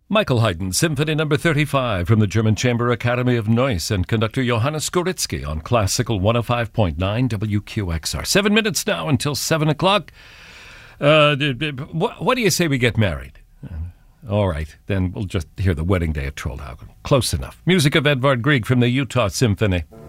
Michael Haydn, Symphony No. 35 from the German Chamber Academy of Noise and conductor Johannes Skoritsky on Classical 105.9 WQXR. 7 minutes now until 7 o'clock. What do you say we get married? All right, then we'll just hear the wedding day at Trollhaugen. Close enough. Music of Edvard Grieg from the Utah Symphony.